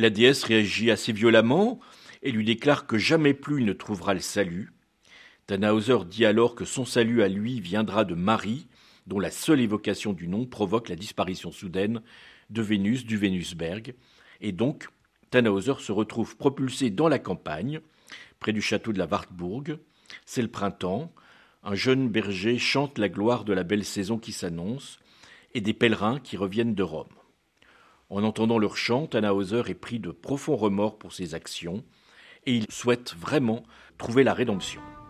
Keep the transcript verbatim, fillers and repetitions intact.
La déesse réagit assez violemment et lui déclare que jamais plus il ne trouvera le salut. Tannhäuser dit alors que son salut à lui viendra de Marie, dont la seule évocation du nom provoque la disparition soudaine de Vénus du Vénusberg. Et donc, Tannhäuser se retrouve propulsé dans la campagne, près du château de la Wartburg. C'est le printemps. Un jeune berger chante la gloire de la belle saison qui s'annonce et des pèlerins qui reviennent de Rome. En entendant leur chant, Tannhäuser est pris de profonds remords pour ses actions et il souhaite vraiment trouver la rédemption.